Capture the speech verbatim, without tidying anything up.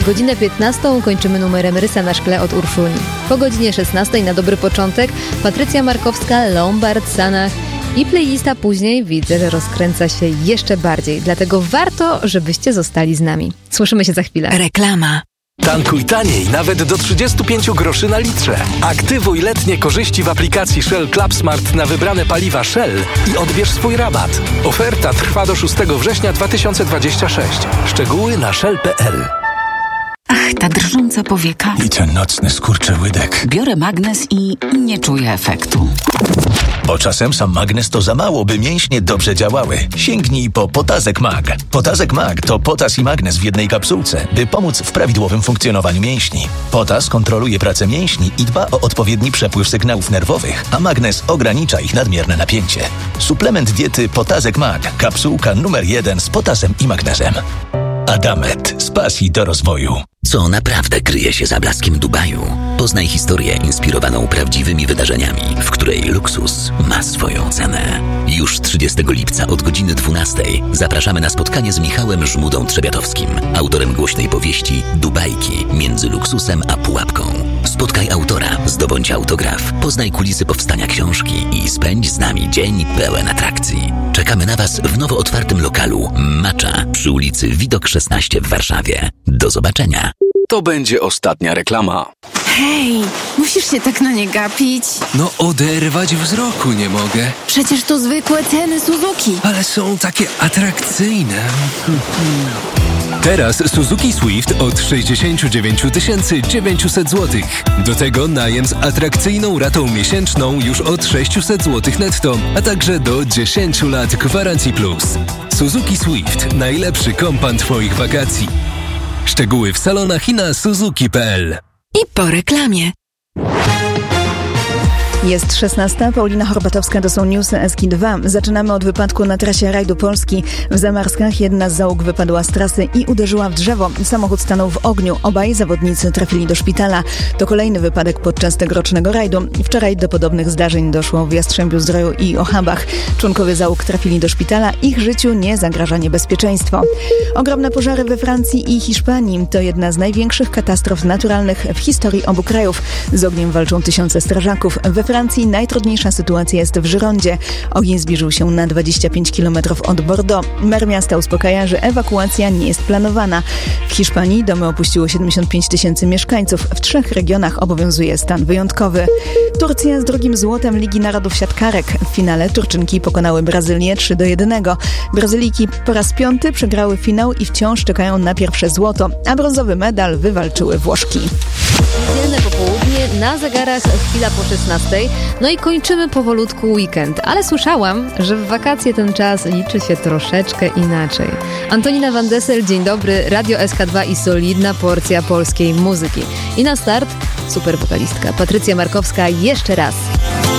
Godzinę piętnastą kończymy numerem Rysa na szkle od Urszuli. Po godzinie szesnastej na dobry początek Patrycja Markowska, Lombard, Sanach i playlista później widzę, że rozkręca się jeszcze bardziej. Dlatego warto, żebyście zostali z nami. Słyszymy się za chwilę. Reklama. Tankuj taniej, nawet do trzydzieści pięć groszy na litrze. Aktywuj letnie korzyści w aplikacji Shell Club Smart na wybrane paliwa Shell i odbierz swój rabat. Oferta trwa do szóstego września dwa tysiące dwudziestego szóstego. Szczegóły na shell kropka p l. Ach, ta drżąca powieka. I ten nocny skurczyłydek. Biorę magnes i nie czuję efektu. Bo czasem sam magnes to za mało, by mięśnie dobrze działały. Sięgnij po Potazek Mag. Potazek Mag to potas i magnes w jednej kapsułce, by pomóc w prawidłowym funkcjonowaniu mięśni. Potas kontroluje pracę mięśni i dba o odpowiedni przepływ sygnałów nerwowych, a magnes ogranicza ich nadmierne napięcie. Suplement diety Potazek Mag. Kapsułka numer jeden z potasem i magnezem. Adamet. Z pasji do rozwoju. Co naprawdę kryje się za blaskiem Dubaju? Poznaj historię inspirowaną prawdziwymi wydarzeniami, w której luksus ma swoją cenę. Już trzydziestego lipca od godziny dwunastej zapraszamy na spotkanie z Michałem Żmudą Trzebiatowskim, autorem głośnej powieści Dubajki między luksusem a pułapką. Spotkaj autora, zdobądź autograf, poznaj kulisy powstania książki i spędź z nami dzień pełen atrakcji. Czekamy na Was w nowo otwartym lokalu Macza przy ulicy Widok szesnaście w Warszawie. Do zobaczenia. To będzie ostatnia reklama. Hej, musisz się tak na nie gapić. No oderwać wzroku nie mogę. Przecież to zwykłe ceny Suzuki. Ale są takie atrakcyjne. Teraz Suzuki Swift od sześćdziesiąt dziewięć tysięcy dziewięćset złotych. Do tego najem z atrakcyjną ratą miesięczną już od sześćset złotych netto, a także do dziesięć lat gwarancji plus. Suzuki Swift. Najlepszy kompan Twoich wakacji. Szczegóły w salonach i na suzuki kropka p l. I po reklamie. Jest szesnasta, Paulina Horbatowska, to są newsy Eski dwa. Zaczynamy od wypadku na trasie Rajdu Polski. W Zamarskach jedna z załóg wypadła z trasy i uderzyła w drzewo. Samochód stanął w ogniu. Obaj zawodnicy trafili do szpitala. To kolejny wypadek podczas tegorocznego rajdu. Wczoraj do podobnych zdarzeń doszło w Jastrzębiu-Zdroju i Ochabach. Członkowie załóg trafili do szpitala. Ich życiu nie zagraża niebezpieczeństwo. Ogromne pożary we Francji i Hiszpanii. To jedna z największych katastrof naturalnych w historii obu krajów. Z ogniem walczą tysiące strażaków. We Francji najtrudniejsza sytuacja jest w Żyrondzie. Ogień zbliżył się na dwadzieścia pięć kilometrów od Bordeaux. Mer miasta uspokaja, że ewakuacja nie jest planowana. W Hiszpanii domy opuściło siedemdziesiąt pięć tysięcy mieszkańców. W trzech regionach obowiązuje stan wyjątkowy. Turcja z drugim złotem Ligi Narodów Siatkarek. W finale Turczynki pokonały Brazylię trzy do jednego. Brazylijki po raz piąty przegrały finał i wciąż czekają na pierwsze złoto, a brązowy medal wywalczyły Włoszki. Niedzielne popołudnie, na zegarach chwila po szesnastej. No i kończymy powolutku weekend. Ale słyszałam, że w wakacje ten czas liczy się troszeczkę inaczej. Antonina Van Dessel, dzień dobry, Radio S K dwa i solidna porcja polskiej muzyki. I na start super wokalistka Patrycja Markowska jeszcze raz.